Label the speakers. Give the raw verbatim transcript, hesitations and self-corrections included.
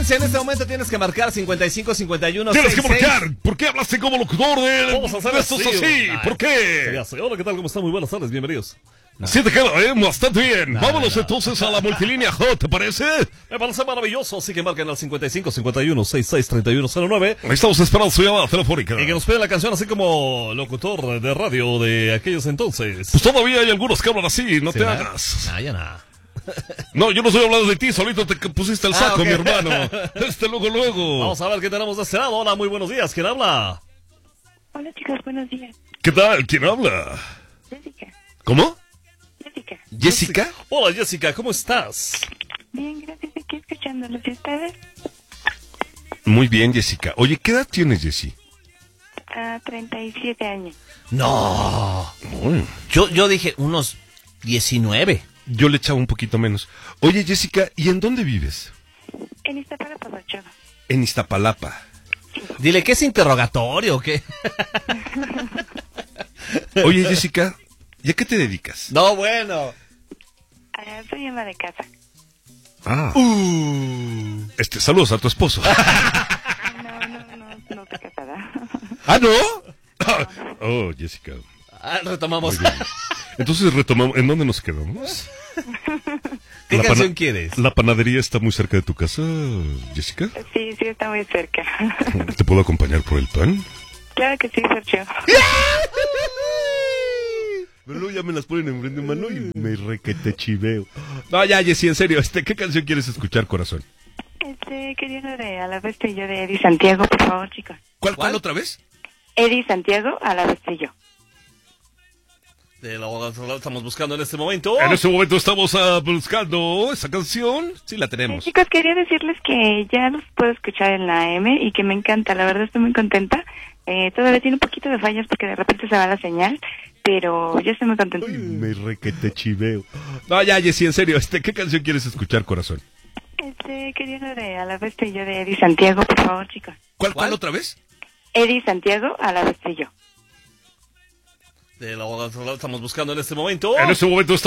Speaker 1: En este momento tienes que marcar cincuenta y cinco cincuenta y uno.
Speaker 2: Tienes que marcar. ¿Por qué hablaste como locutor de
Speaker 1: Vamos a hacer
Speaker 2: esto
Speaker 1: así,
Speaker 2: así?
Speaker 1: Ay,
Speaker 2: ¿Por qué?
Speaker 1: ya sé. Hola, ¿qué tal? ¿Cómo están? Muy buenas tardes, bienvenidos. No.
Speaker 2: Sí te queda, ¿eh? Bastante bien.
Speaker 1: No,
Speaker 2: Vámonos
Speaker 1: no, no.
Speaker 2: entonces a la multilínea Hot, ¿te parece?
Speaker 1: Me parece maravilloso, así que marquen al cincuenta y cinco cincuenta y uno sesenta y seis treinta y uno cero nueve.
Speaker 2: Ahí estamos esperando su llamada telefónica.
Speaker 1: Y que nos piden la canción así como locutor de radio de aquellos entonces.
Speaker 2: Pues todavía hay algunos que hablan así, no
Speaker 1: Sí,
Speaker 2: te
Speaker 1: ¿no?
Speaker 2: hagas.
Speaker 1: Nah, ya nada.
Speaker 2: No, yo no estoy hablando de ti, solito te pusiste el
Speaker 1: Ah,
Speaker 2: saco,
Speaker 1: ok.
Speaker 2: mi hermano. Este luego, luego.
Speaker 1: Vamos a ver qué tenemos de este lado. Hola, muy buenos días. ¿Quién habla?
Speaker 3: Hola chicos, buenos días.
Speaker 2: ¿Qué tal? ¿Quién habla?
Speaker 3: Jessica.
Speaker 2: ¿Cómo?
Speaker 3: Jessica.
Speaker 2: ¿Jessica?
Speaker 1: Hola, Jessica, ¿cómo estás?
Speaker 3: Bien, gracias. Aquí escuchándolos. ¿Y ustedes?
Speaker 2: Muy bien, Jessica. Oye, ¿qué edad tienes, Jessie?
Speaker 3: Ah, treinta y siete años.
Speaker 1: No.
Speaker 2: Uy,
Speaker 1: Yo, yo dije unos diecinueve.
Speaker 2: yo le echaba un poquito menos. Oye, Jessica, ¿y en dónde vives?
Speaker 3: En Iztapalapa, Ochoa.
Speaker 2: En Iztapalapa.
Speaker 1: Dile, ¿qué es interrogatorio o qué?
Speaker 2: Oye, Jessica, ¿y a qué te dedicas?
Speaker 1: No, bueno.
Speaker 3: Ah, soy ama de casa.
Speaker 2: Ah. Este, saludos a tu esposo.
Speaker 3: No, no, no, no estoy casada.
Speaker 2: ¿Ah, no? Ah, oh, Jessica.
Speaker 1: Ah, retomamos.
Speaker 2: Muy bien. Entonces retomamos. ¿En dónde nos quedamos?
Speaker 1: ¿Qué
Speaker 2: La
Speaker 1: canción
Speaker 2: pana-
Speaker 1: quieres?
Speaker 2: ¿La panadería está muy cerca de tu casa, Jessica?
Speaker 3: Sí, sí, está muy cerca.
Speaker 2: ¿Te puedo acompañar por el pan?
Speaker 3: Claro que sí, Sergio.
Speaker 2: Pero luego ya me las ponen enfrente, mano, y me requete chiveo. No, ya, Jessie, en serio, este, ¿qué canción quieres escuchar, corazón?
Speaker 3: Este, quería lo de A la Bestia y yo de Eddie Santiago, por favor, chicos.
Speaker 2: ¿Cuál,
Speaker 1: ¿Cuál?
Speaker 2: cuál otra vez?
Speaker 3: Eddie Santiago, A la Bestia y yo.
Speaker 1: De la, la estamos buscando en este momento.
Speaker 2: En este momento estamos ah, buscando esa canción. Sí, la
Speaker 3: Eh,
Speaker 2: tenemos.
Speaker 3: chicos, quería decirles que ya los puedo escuchar en la A M y que me encanta, la verdad estoy muy contenta. Eh, todavía tiene un poquito de fallas porque de repente se va la señal, pero yo estoy muy contenta.
Speaker 2: Uy, me requete chiveo. No, ya, Jessie, en serio, este, ¿qué canción quieres escuchar, corazón?
Speaker 3: Este, quería lo de A la Bestia y yo de Eddie Santiago, por favor, chicos.
Speaker 2: ¿Cuál,
Speaker 1: ¿Cuál?
Speaker 2: cuál otra vez?
Speaker 3: Eddie Santiago, A la Bestia y yo.
Speaker 1: De la, la estamos buscando en este momento.
Speaker 2: En este momento estamos